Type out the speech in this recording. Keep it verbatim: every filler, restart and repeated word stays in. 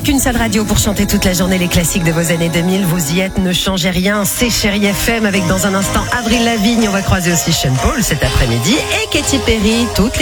qu'une seule radio pour chanter toute la journée les classiques de vos années deux mille. Vous y êtes, ne changez rien. C'est Chérie F M avec dans un instant Avril Lavigne. On va croiser aussi Sean Paul cet après-midi et Katy Perry. Toutes les